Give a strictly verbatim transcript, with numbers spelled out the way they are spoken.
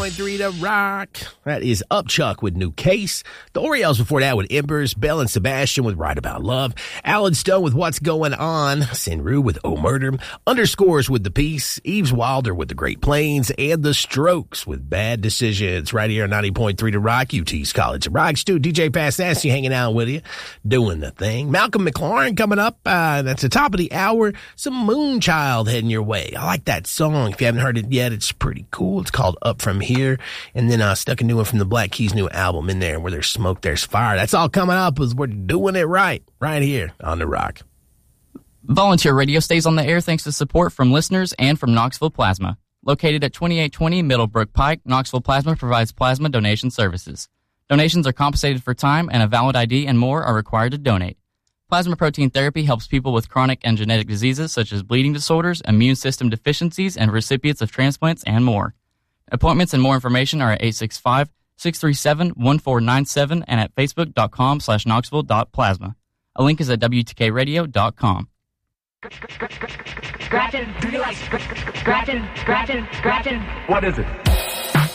point three The Rock. That is Upchuck with New Case. The Orioles before that with Embers. Bell and Sebastian with Right About Love. Alan Stone with What's Going On. Sinru with Oh Murder. Underscores with The Peace. Eves Wilder with The Great Plains. And The Strokes with Bad Decisions. Right here on ninety point three The Rock. U T's College of Rock. Stu, D J Pastassi hanging out with you. Doing the thing. Malcolm McLaren coming up. Uh, that's the top of the hour. Some Moonchild heading your way. I like that song. If you haven't heard it yet, it's pretty cool. It's called Up From Here. And then I uh, stuck a new one from the Black Keys new album in there. Where there's smoke, there's fire. That's all coming up as we're doing it right. Right here on The Rock. Volunteer Radio stays on the air thanks to support from listeners and from Knoxville Plasma. Located at twenty-eight twenty Middlebrook Pike, Knoxville Plasma provides plasma donation services. Donations are compensated for time, and a valid I D and more are required to donate. Plasma protein therapy helps people with chronic and genetic diseases such as bleeding disorders, immune system deficiencies, and recipients of transplants and more. Appointments and more information are at eight six five, six three seven, one four nine seven and at facebook.com slash knoxville.plasma. A link is at W T K radio dot com. Scratching, do you like scratching, scratching, scratching? What is it?